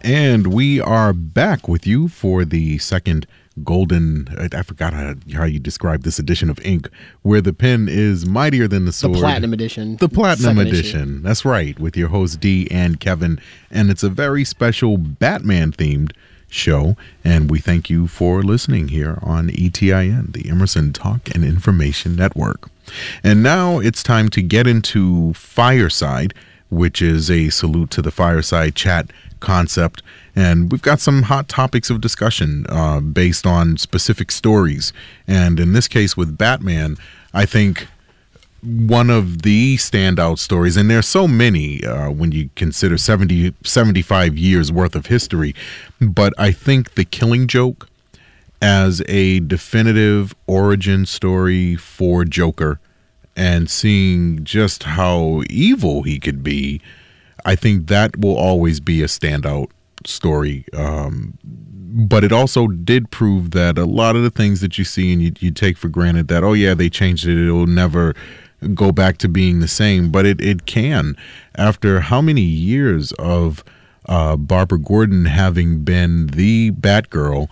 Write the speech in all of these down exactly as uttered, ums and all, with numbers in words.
And we are back with you for the second golden, I forgot how, how you describe this edition of Ink, where the pen is mightier than the sword. The Platinum Edition. The Platinum Second Edition. issue. That's right, with your host D and Kevin. And it's a very special Batman-themed show. And we thank you for listening here on E T I N, the Emerson Talk and Information Network. And now it's time to get into Fireside, which is a salute to the fireside chat concept. And we've got some hot topics of discussion uh, based on specific stories. And in this case with Batman, I think one of the standout stories, and there's so many uh, when you consider seventy, seventy-five years worth of history, but I think The Killing Joke as a definitive origin story for Joker and seeing just how evil he could be, I think that will always be a standout story. Um, but it also did prove that a lot of the things that you see and you, you take for granted that, oh yeah, they changed it, it'll never go back to being the same, but it, it can. After how many years of uh, Barbara Gordon having been the Batgirl,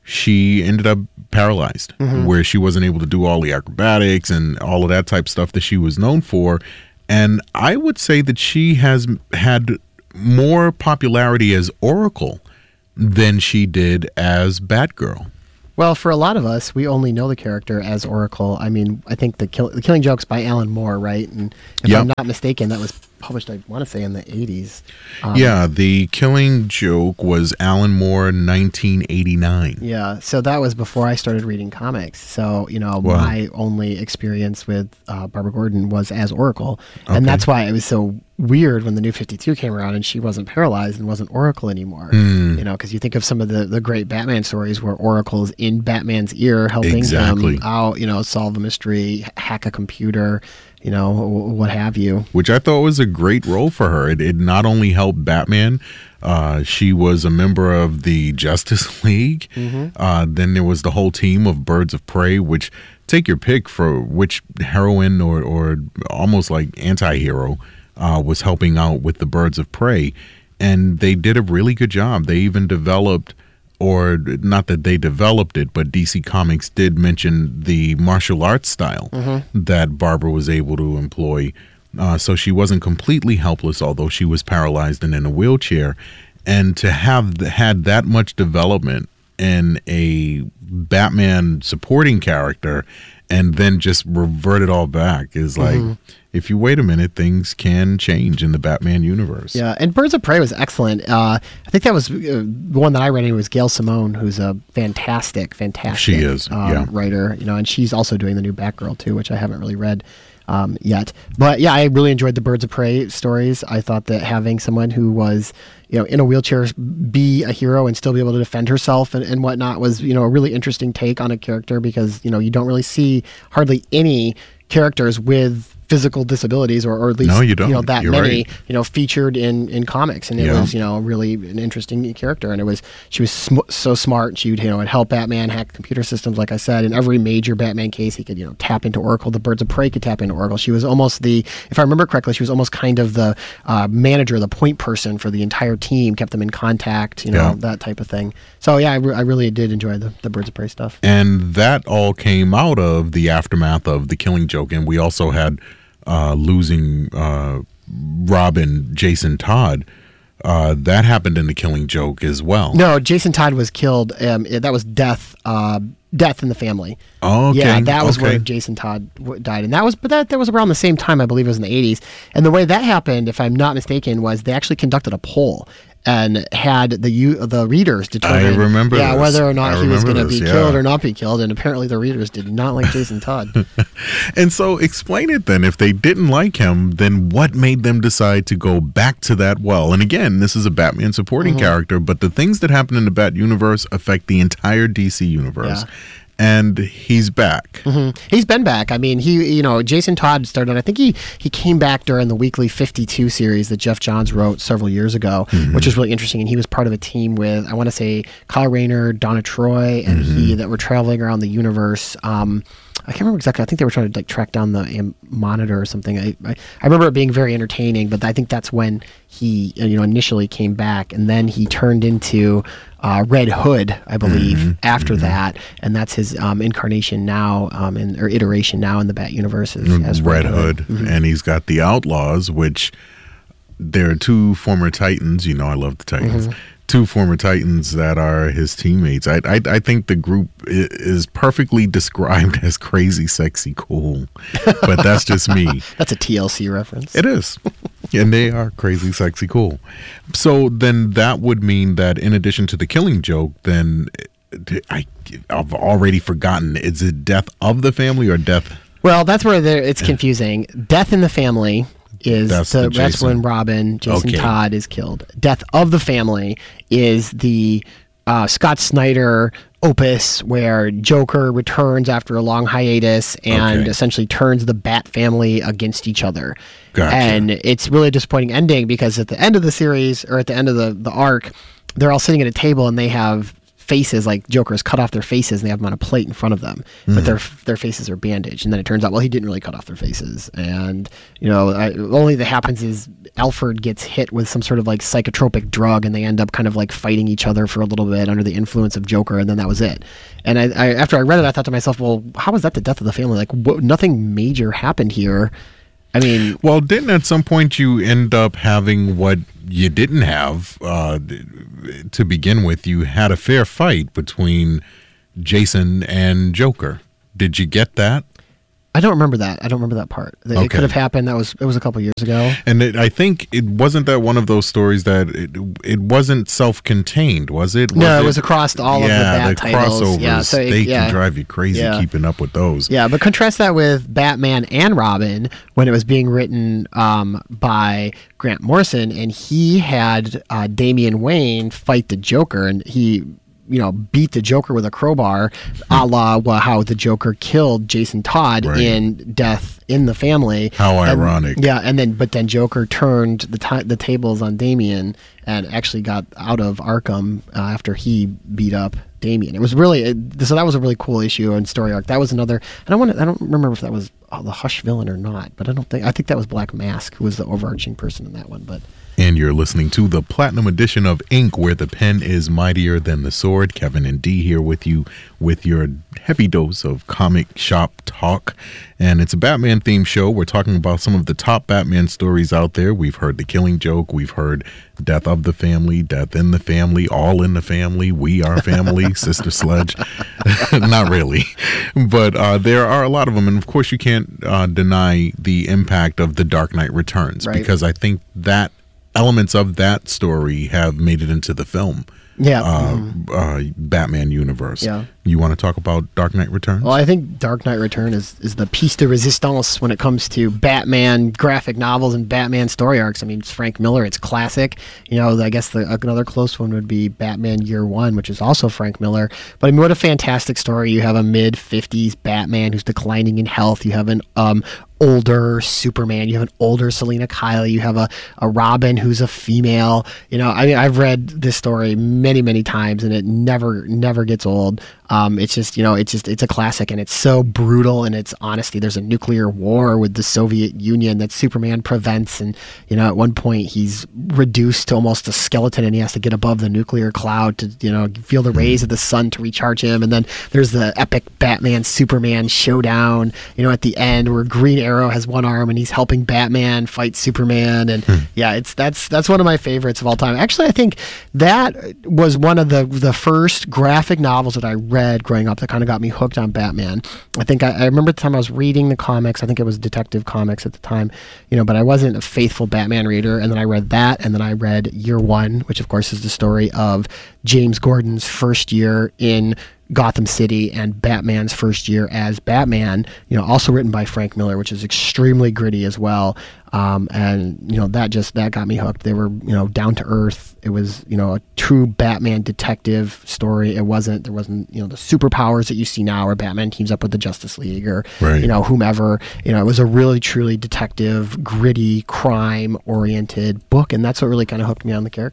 she ended up paralyzed, mm-hmm. where she wasn't able to do all the acrobatics and all of that type of stuff that she was known for. And I would say that she has had more popularity as Oracle than she did as Batgirl. Well, for a lot of us, we only know the character as Oracle. I mean, I think the, kill, the Killing Joke's by Alan Moore, right? And if yep. I'm not mistaken, that was published, I want to say, in the eighties. Um, yeah, The Killing Joke was Alan Moore, nineteen eighty-nine. Yeah, so that was before I started reading comics. So, you know, wow. my only experience with uh, Barbara Gordon was as Oracle. Okay. And that's why it was so weird when the New fifty-two came around and she wasn't paralyzed and wasn't Oracle anymore. Mm. You know, because you think of some of the, the great Batman stories where Oracle's in Batman's ear helping exactly. him out, you know, solve a mystery, hack a computer, you know, what have you. Which I thought was a great role for her. It, it not only helped Batman, uh, she was a member of the Justice League. Mm-hmm. Uh, then there was the whole team of Birds of Prey, which take your pick for which heroine or, or almost like anti-hero uh, was helping out with the Birds of Prey. And they did a really good job. They even developed, or not that they developed it, but D C Comics did mention the martial arts style mm-hmm. that Barbara was able to employ. Uh, so she wasn't completely helpless, although she was paralyzed and in a wheelchair. And to have had that much development in a Batman supporting character and then just revert it all back is like, mm-hmm. if you wait a minute, things can change in the Batman universe. Yeah, and Birds of Prey was excellent. Uh, I think that was uh, the one that I read. It was Gail Simone, who's a fantastic, fantastic she is, um, yeah. writer. You know, and she's also doing the new Batgirl too, which I haven't really read um, yet. But yeah, I really enjoyed the Birds of Prey stories. I thought that having someone who was, you know, in a wheelchair be a hero and still be able to defend herself and, and whatnot was, you know, a really interesting take on a character because, you know, you don't really see hardly any characters with physical disabilities, or, or at least no, you, don't. you know that You're many, right. you know, featured in, in comics, and it yeah. was, you know, really an interesting character, and it was she was sm- so smart. She would, you know, would help Batman hack computer systems, like I said, in every major Batman case. He could, you know, tap into Oracle. The Birds of Prey could tap into Oracle. She was almost the, if I remember correctly, she was almost kind of the uh, manager, the point person for the entire team, kept them in contact, you know, yeah. that type of thing. So yeah, I, re- I really did enjoy the, the Birds of Prey stuff. And that all came out of the aftermath of The Killing Joke, and we also had Uh, losing uh, Robin, Jason Todd. Uh, that happened in The Killing Joke as well. No, Jason Todd was killed. Um, that was death. Uh, death in the family. Oh, okay. Yeah, that was okay. where Jason Todd w- died, and that was, but that that was around the same time. I believe it was in the eighties. And the way that happened, if I'm not mistaken, was they actually conducted a poll and had the you the readers determine, I remember yeah, this. whether or not I he was going to this, be yeah. killed or not be killed. And apparently, the readers did not like Jason Todd. And so, explain it then. If they didn't like him, then what made them decide to go back to that well? And again, this is a Batman supporting mm-hmm. character, but the things that happen in the Bat universe affect the entire D C universe. Yeah. And he's back. Mm-hmm. He's been back. I mean, he, you know, Jason Todd started, I think he, he came back during the Weekly fifty-two series that Jeff Johns wrote several years ago, mm-hmm. which was really interesting. And he was part of a team with, I want to say, Kyle Rayner, Donna Troy, and mm-hmm. he that were traveling around the universe. Um, I can't remember exactly. I think they were trying to like track down the um, monitor or something. I, I I remember it being very entertaining, but I think that's when he you know initially came back, and then he turned into uh, Red Hood, I believe, mm-hmm. after mm-hmm. that, and that's his um, incarnation now, um, in, or iteration now in the Bat universe as, as Red, Red Hood, Hood. Mm-hmm. And he's got the Outlaws, which there are two former Titans. You know, I love the Titans. Mm-hmm. Two former Titans that are his teammates. I, I I think the group is perfectly described as crazy, sexy, cool. But that's just me. That's a T L C reference. It is. And they are crazy, sexy, cool. So then that would mean that in addition to the Killing Joke, then I, I've already forgotten. Is it Death of the Family or Death? Well, that's where it's confusing. Death in the Family is that's, the, the that's when Robin, Jason okay. Todd, is killed. Death of the Family is the uh, Scott Snyder opus where Joker returns after a long hiatus and okay. essentially turns the Bat family against each other. Gotcha. And it's really a disappointing ending because at the end of the series, or at the end of the, the arc, they're all sitting at a table and they have faces, like Joker's cut off their faces and they have them on a plate in front of them, mm. but their their faces are bandaged. And then it turns out, well, he didn't really cut off their faces. And, you know, I, only that happens is Alfred gets hit with some sort of like psychotropic drug and they end up kind of like fighting each other for a little bit under the influence of Joker. And then that was it. And I, I after I read it, I thought to myself, well, how was that the death of the family? Like wh- nothing major happened here. I mean, well, didn't at some point you end up having what you didn't have uh, to begin with? You had a fair fight between Jason and Joker. Did you get that? I don't remember that. I don't remember that part. It okay. could have happened. That was it was a couple years ago. And it, I think it wasn't that one of those stories that it, it wasn't self-contained, was it? Was no, it, it was across all yeah, of the Bat the titles. crossovers. Yeah, so it, they yeah. can drive you crazy yeah. keeping up with those. Yeah, but contrast that with Batman and Robin when it was being written um, by Grant Morrison, and he had uh, Damian Wayne fight the Joker, and he. you know, beat the Joker with a crowbar, a la well, how the Joker killed Jason Todd right. in Death in the Family. How and, ironic. Yeah, and then but then Joker turned the t- the tables on Damian and actually got out of Arkham uh, after he beat up Damian. It was really it, so that was a really cool issue and story arc. That was another. I don't want I don't remember if that was oh, the Hush villain or not, but I don't think I think that was Black Mask who was the overarching person in that one, but. And you're listening to the Platinum Edition of Ink, where the pen is mightier than the sword. Kevin and Dee here with you with your heavy dose of comic shop talk. And it's a Batman themed show. We're talking about some of the top Batman stories out there. We've heard The Killing Joke. We've heard Death of the Family, Death in the Family, All in the Family, We Are Family, Sister Sledge. Not really. But uh, there are a lot of them. And of course, you can't uh, deny the impact of The Dark Knight Returns, right. because I think that elements of that story have made it into the film. Yeah, uh, mm-hmm. uh, Batman universe. Yeah. You want to talk about Dark Knight Returns? Well, I think Dark Knight Return is, is the piece de resistance when it comes to Batman graphic novels and Batman story arcs. I mean, it's Frank Miller. It's classic. You know, I guess the, another close one would be Batman Year One, which is also Frank Miller. But I mean, what a fantastic story. You have a mid-fifties Batman who's declining in health. You have an um, older Superman. You have an older Selina Kyle. You have a, a Robin who's a female. You know, I mean, I've read this story many, many times, and it never, never gets old. Um, it's just, you know, it's just, it's a classic, and it's so brutal in its honesty. There's a nuclear war with the Soviet Union that Superman prevents, and, you know, at one point he's reduced to almost a skeleton, and he has to get above the nuclear cloud to, you know, feel the rays of the sun to recharge him. And then there's the epic Batman-Superman showdown, you know, at the end where Green Arrow has one arm and he's helping Batman fight Superman. And hmm. yeah, it's, that's, that's one of my favorites of all time. Actually, I think that was one of the, the first graphic novels that I read growing up that kind of got me hooked on Batman. I think I, I remember the time I was reading the comics. I think it was Detective Comics at the time, you know, but I wasn't a faithful Batman reader. And then I read that, and then I read Year One, which of course is the story of James Gordon's first year in Gotham City and Batman's first year as Batman, you know, also written by Frank Miller, which is extremely gritty as well. Um, and, you know, that just, that got me hooked. They were, you know, down to earth. It was, you know, a true Batman detective story. It wasn't, there wasn't, you know, the superpowers that you see now where Batman teams up with the Justice League or, right. you know, whomever. You know, it was a really, truly detective, gritty, crime-oriented book. And that's what really kind of hooked me on the character.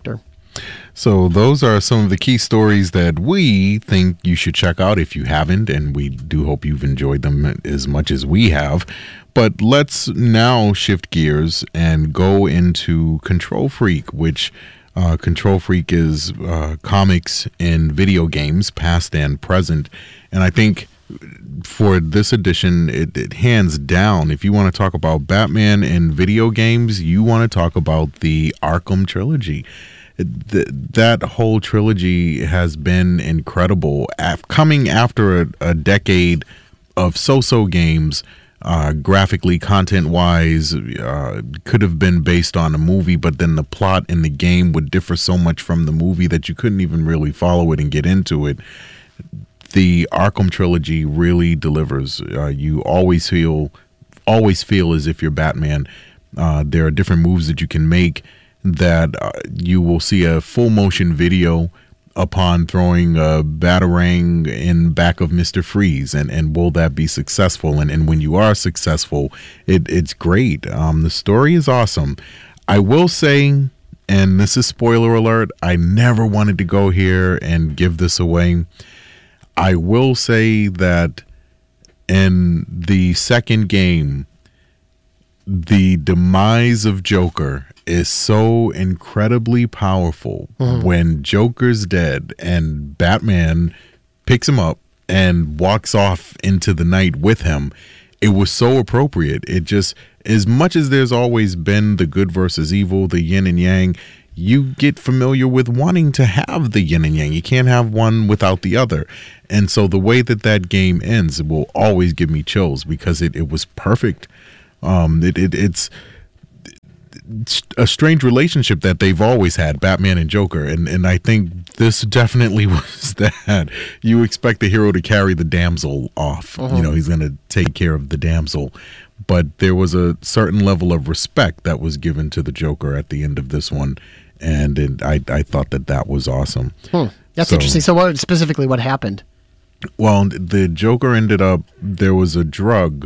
So those are some of the key stories that we think you should check out if you haven't, and we do hope you've enjoyed them as much as we have. But let's now shift gears and go into Control Freak, which uh, Control Freak is uh, comics and video games, past and present. And I think for this edition, it, it hands down, if you want to talk about Batman and video games, you want to talk about the Arkham trilogy. Th- that whole trilogy has been incredible. Af- coming after a, a decade of so-so games, uh, graphically, content-wise, uh, could have been based on a movie, but then the plot in the game would differ so much from the movie that you couldn't even really follow it and get into it. The Arkham trilogy really delivers. Uh, you always feel, always feel as if you're Batman. Uh, there are different moves that you can make that uh, you will see a full motion video upon throwing a Batarang in back of Mister Freeze, and, and will that be successful? And, and when you are successful, it, it's great. Um, the story is awesome. I will say, and this is spoiler alert, I never wanted to go here and give this away. I will say that in the second game, the demise of Joker is so incredibly powerful. Mm-hmm. When Joker's dead and Batman picks him up and walks off into the night with him, it was so appropriate. It just, as much as there's always been the good versus evil, the yin and yang, you get familiar with wanting to have the yin and yang. You can't have one without the other. And so the way that that game ends will always give me chills because it, it was perfect. Um, it, it it's a strange relationship that they've always had, Batman and Joker, and and I think this definitely was that. You expect the hero to carry the damsel off. Uh-huh. You know, he's going to take care of the damsel, but there was a certain level of respect that was given to the Joker at the end of this one, and it, I I thought that that was awesome. Hmm. That's so interesting. So, what specifically what happened? Well, the Joker ended up, there was a drug.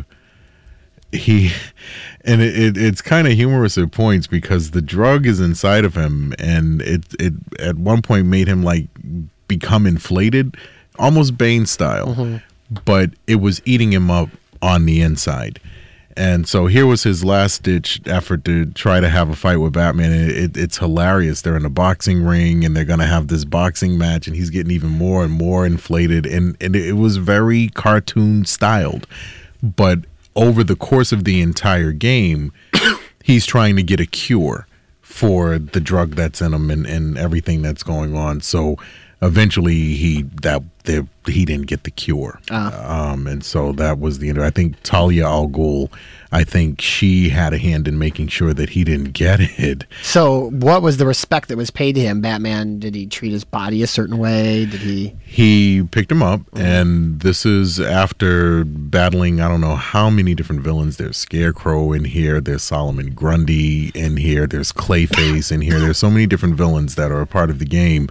He and it, it it's kind of humorous at points because the drug is inside of him, and it it at one point made him like become inflated, almost Bane style. Mm-hmm. But it was eating him up on the inside. And so here was his last ditch effort to try to have a fight with Batman. And it, it, it's hilarious. They're in a boxing ring and they're going to have this boxing match, and he's getting even more and more inflated. And, and it was very cartoon styled. But over the course of the entire game, he's trying to get a cure for the drug that's in him and, and everything that's going on. So eventually he that there, he didn't get the cure. Uh. Um, and so that was the end. I think Talia al Ghul, I think she had a hand in making sure that he didn't get it. So what was the respect that was paid to him? Batman, did he treat his body a certain way? Did he? He picked him up, mm-hmm. and this is after battling, I don't know how many different villains. There's Scarecrow in here. There's Solomon Grundy in here. There's Clayface in here. There's so many different villains that are a part of the game.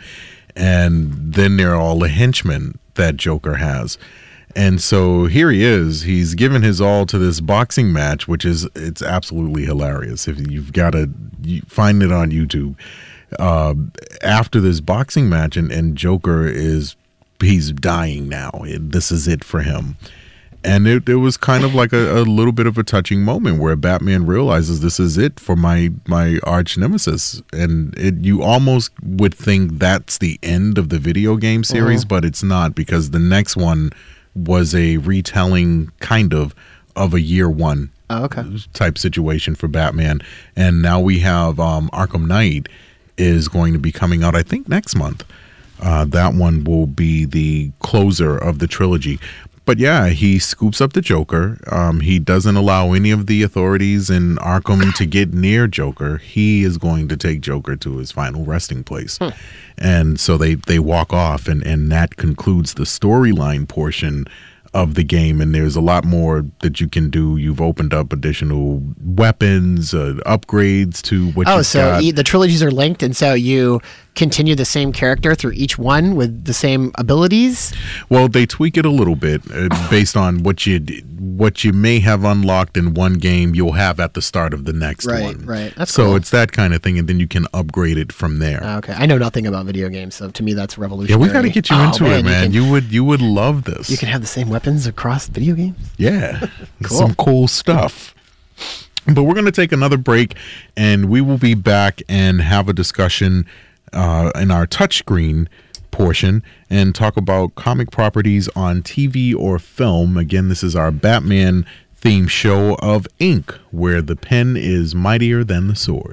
And then there are all the henchmen that Joker has. And so here he is. He's given his all to this boxing match, which is, it's absolutely hilarious. If you've got to you find it on YouTube. Uh, after this boxing match, and, and Joker is, he's dying now. This is it for him. And it, it was kind of like a, a little bit of a touching moment where Batman realizes this is it for my, my arch nemesis. And it, you almost would think that's the end of the video game series, uh-huh. but it's not, because the next one was a retelling kind of of a year one oh, okay. type situation for Batman. And now we have um, Arkham Knight is going to be coming out, I think, next month. Uh, that one will be the closer of the trilogy. But yeah, he scoops up the Joker. Um, he doesn't allow any of the authorities in Arkham to get near Joker. He is going to take Joker to his final resting place. Hmm. And so they, they walk off, and, and that concludes the storyline portion of the game. And there's a lot more that you can do. You've opened up additional weapons, uh, upgrades to what oh, you've so got. Oh, so the trilogies are linked, and so you continue the same character through each one with the same abilities? Well, they tweak it a little bit uh, based on what you what you may have unlocked in one game, you'll have at the start of the next Right, one. right. That's so cool. it's that kind of thing, and then you can upgrade it from there. Okay, I know nothing about video games, so to me that's Yeah, revolutionary. we got to get you Oh, into it, man. You, You would you would love this. can, you can have the same weapons across video games? Yeah, Cool. some cool stuff. But we're going to take another break, and we will be back and have a discussion uh, in our touchscreen portion and talk about comic properties on T V or film. Again, this is our Batman theme show of Ink, where the pen is mightier than the sword.